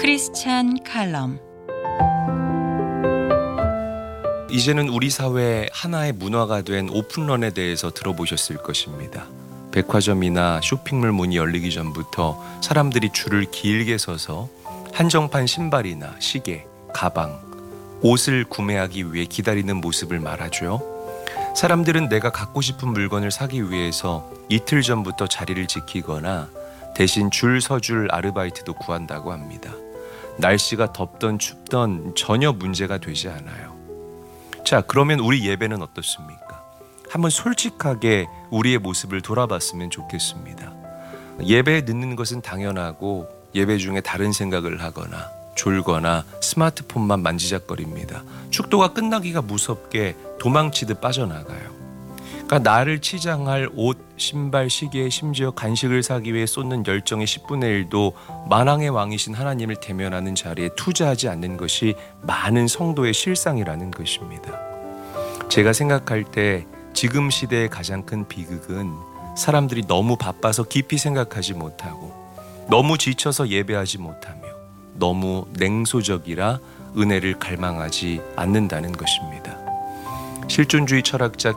크리스찬 칼럼. 이제는 우리 사회의 하나의 문화가 된 오픈런에 대해서 들어보셨을 것입니다. 백화점이나 쇼핑몰 문이 열리기 전부터 사람들이 줄을 길게 서서 한정판 신발이나 시계, 가방, 옷을 구매하기 위해 기다리는 모습을 말하죠. 사람들은 내가 갖고 싶은 물건을 사기 위해서 이틀 전부터 자리를 지키거나 대신 줄 서줄 아르바이트도 구한다고 합니다. 날씨가 덥던 춥던 전혀 문제가 되지 않아요. 자, 그러면 우리 예배는 어떻습니까? 한번 솔직하게 우리의 모습을 돌아봤으면 좋겠습니다. 예배에 늦는 것은 당연하고 예배 중에 다른 생각을 하거나 졸거나 스마트폰만 만지작거립니다. 축도가 끝나기가 무섭게 도망치듯 빠져나가요. 그러니까 나를 치장할 옷, 신발, 시계, 심지어 간식을 사기 위해 쏟는 열정의 10분의 1도 만왕의 왕이신 하나님을 대면하는 자리에 투자하지 않는 것이 많은 성도의 실상이라는 것입니다. 제가 생각할 때 지금 시대의 가장 큰 비극은 사람들이 너무 바빠서 깊이 생각하지 못하고 너무 지쳐서 예배하지 못하며 너무 냉소적이라 은혜를 갈망하지 않는다는 것입니다. 실존주의 철학자